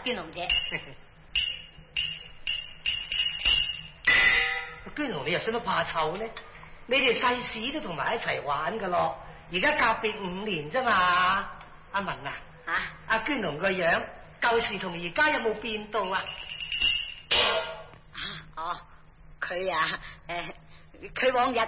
娟龍姐。 娟龍，你又使乜怕醜呢？你哋細時都同埋一齊玩噶咯，而家隔別5年啫嘛。阿文啊，阿娟龍個樣舊時同而家有冇變到啊？ 佢啊，佢往日